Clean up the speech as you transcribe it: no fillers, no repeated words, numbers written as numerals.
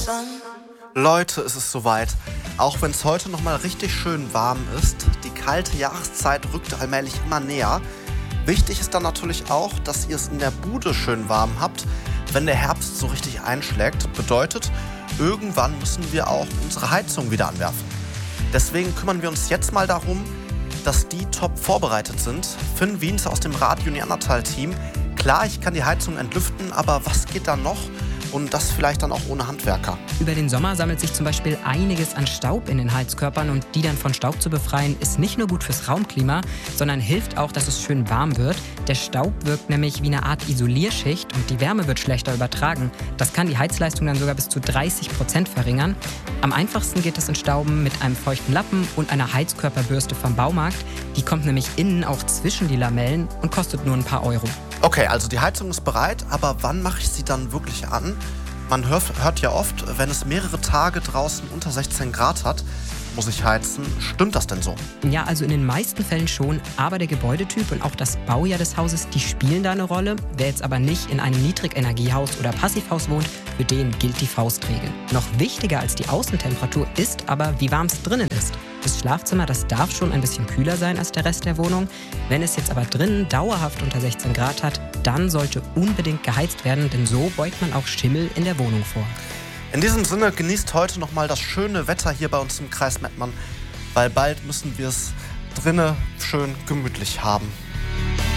Leute, es ist soweit. Auch wenn es heute nochmal richtig schön warm ist, die kalte Jahreszeit rückt allmählich immer näher. Wichtig ist dann natürlich auch, dass ihr es in der Bude schön warm habt, wenn der Herbst so richtig einschlägt. Bedeutet, irgendwann müssen wir auch unsere Heizung wieder anwerfen. Deswegen kümmern wir uns jetzt mal darum, dass die top vorbereitet sind. Finn Wiens aus dem Radio Neandertal-Team. Klar, ich kann die Heizung entlüften, aber was geht da noch? Und das vielleicht dann auch ohne Handwerker. Über den Sommer sammelt sich zum Beispiel einiges an Staub in den Heizkörpern und die dann von Staub zu befreien, ist nicht nur gut fürs Raumklima, sondern hilft auch, dass es schön warm wird. Der Staub wirkt nämlich wie eine Art Isolierschicht und die Wärme wird schlechter übertragen. Das kann die Heizleistung dann sogar bis zu 30% verringern. Am einfachsten geht das Entstauben mit einem feuchten Lappen und einer Heizkörperbürste vom Baumarkt. Die kommt nämlich innen auch zwischen die Lamellen und kostet nur ein paar Euro. Okay, also die Heizung ist bereit, aber wann mache ich sie dann wirklich an? Man hört ja oft, wenn es mehrere Tage draußen unter 16 Grad hat, muss ich heizen. Stimmt das denn so? Ja, also in den meisten Fällen schon, aber der Gebäudetyp und auch das Baujahr des Hauses, die spielen da eine Rolle. Wer jetzt aber nicht in einem Niedrigenergiehaus oder Passivhaus wohnt, für den gilt die Faustregel. Noch wichtiger als die Außentemperatur ist aber, wie warm es drinnen ist. Das Schlafzimmer, das darf schon ein bisschen kühler sein als der Rest der Wohnung. Wenn es jetzt aber drinnen dauerhaft unter 16 Grad hat, dann sollte unbedingt geheizt werden, denn so beugt man auch Schimmel in der Wohnung vor. In diesem Sinne, genießt heute nochmal das schöne Wetter hier bei uns im Kreis Mettmann, weil bald müssen wir es drinnen schön gemütlich haben.